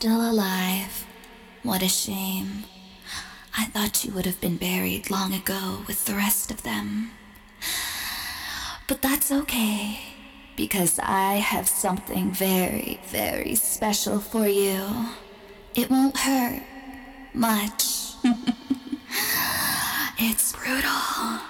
Still alive. What a shame. I thought you would have been buried long ago with the rest of them. But that's okay, because I have something very, very special for you. It won't hurt much. It's brutal.